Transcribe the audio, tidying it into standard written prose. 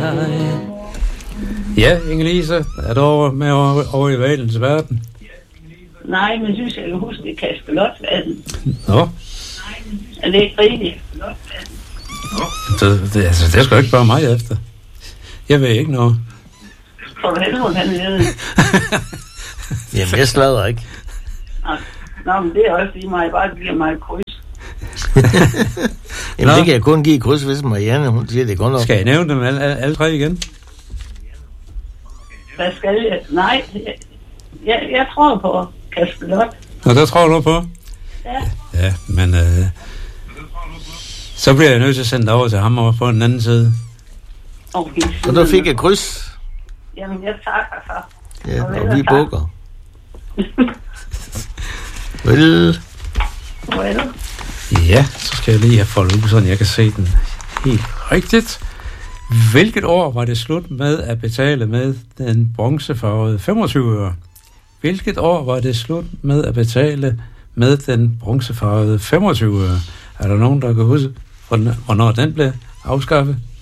Ja, Inge-Lise, er du over i valens verden? Nej, men synes jeg kan huske, det Kaskelotverden. Nå. Er det ikke rigtigt? Det skal ikke bare mig efter. Jeg ved ikke noget. For helvede, han ved. Jamen, jeg slader ikke. Nå, men det er også lige mig. Bare giver mig et kryds. Jamen, det kan jeg kun give et kryds, hvis Marianne, hun siger, det er godt nok. Skal jeg nævne dem alle tre igen? Hvad skal jeg? Nej, jeg tror på Kaskelot. Nå, der tror du på? Ja. Ja, men så bliver jeg nødt til at sende dig over til ham over på den anden side. Okay. Og der fik jeg kryds. Jamen, jeg takker så. Ja, og vi bukker. Vel. Ja, så skal jeg lige have foldet ud, så jeg kan se den helt rigtigt. Hvilket år var det slut med at betale med den bronzefarvede 25 øre? Hvilket år var det slut med at betale med den bronzefarvede 25 øre? Er der nogen, der kan huske, hvornår den blev afskaffet?